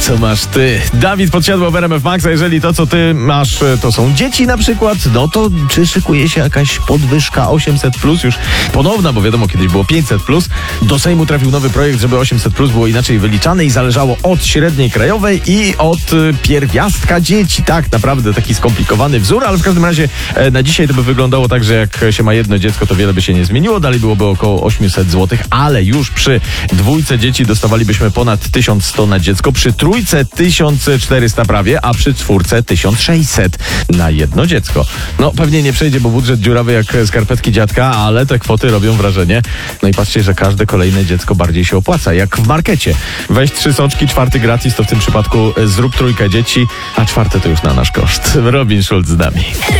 co masz ty. Dawid Podsiadło w RMF Max, a jeżeli to, co ty masz, to są dzieci na przykład, no to czy szykuje się jakaś podwyżka 800+, już ponowna, bo wiadomo, kiedyś było 500+. Do Sejmu trafił nowy projekt, żeby 800+ było inaczej wyliczane i zależało od średniej krajowej i od pierwiastka dzieci. Tak, naprawdę taki skomplikowany wzór, ale w każdym razie na dzisiaj to by wyglądało tak, że jak się ma jedno dziecko, to wiele by się nie zmieniło, dalej byłoby około 800 zł, ale już przy dwójce dzieci dostawalibyśmy ponad 1100 na dziecko, przy trójce 1400 prawie, a przy czwórce 1600 na jedno dziecko. No pewnie nie przejdzie, bo budżet dziurawy jak skarpetki dziadka, ale te kwoty robią wrażenie. No i patrzcie, że każde kolejne dziecko bardziej się opłaca, jak w markecie. Weź 3 soczki, 4 gratis, to w tym przypadku zrób trójkę dzieci, a 4 to już na nasz koszt. Robin Schulz z nami.